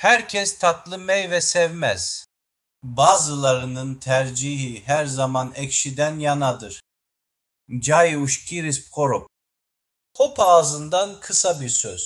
Herkes tatlı meyve sevmez. Bazılarının tercihi her zaman ekşiden yanadır. Cai ushkiris korop. Hop ağzından kısa bir söz.